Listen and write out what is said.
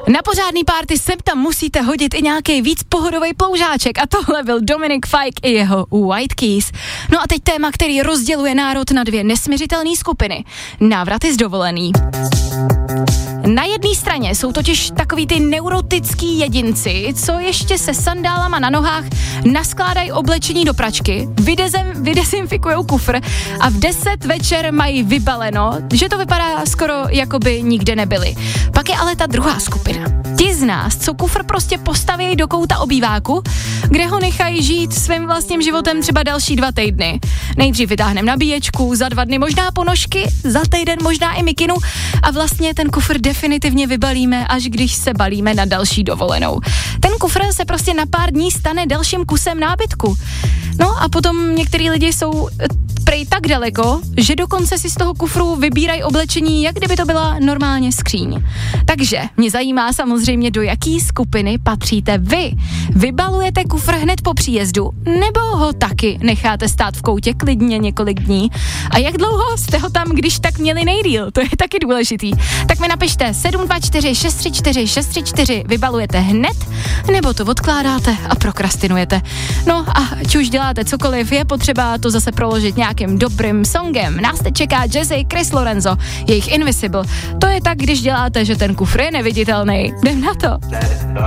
Na pořádný party sem tam musíte hodit i nějaký víc pohodový ploužáček a tohle byl Dominic Fike i jeho White Keys. No a teď téma, který rozděluje národ na dvě nesmiřitelné skupiny. Návraty z dovolený. Na jedné straně jsou totiž takový ty neurotický jedinci, co ještě se sandálama na nohách naskládají oblečení do pračky, vydezinfikujou kufr a v 10 večer mají vybaleno, že to vypadá skoro jako by nikde nebyli. Pak je ale ta druhá skupina. Ti z nás, co kufr prostě postaví do kouta obýváku, kde ho nechají žít svým vlastním životem třeba další 2 týdny. Nejdřív vytáhneme nabíječku, za 2 dny možná ponožky, za týden možná i mikinu a vlastně ten kufr definitivně vybalíme, až když se balíme na další dovolenou. Ten kufr se prostě na pár dní stane dalším kusem nábytku. No a potom některý lidi jsou prej tak daleko, že dokonce si z toho kufru vybírají oblečení, jak kdyby to byla normálně skříň. Takže mě zajímá samozřejmě, do jaký skupiny patříte vy. Vybalujete kufr hned po příjezdu, nebo ho taky necháte stát v koutě klidně několik dní? A jak dlouho jste ho tam, když tak měli nejdýl? To je taky důležitý. Tak mi napište 724 634 634, vybalujete hned, nebo to odkládáte a prokrastinujete. No a či už děláte cokoliv, je potřeba to zase proložit nějakým dobrým songem. Nás teď čeká Jazzy, Chris Lorenzo, jejich Invisible. To je tak, když děláte, že ten kufr je neviditelný. Jdem na to.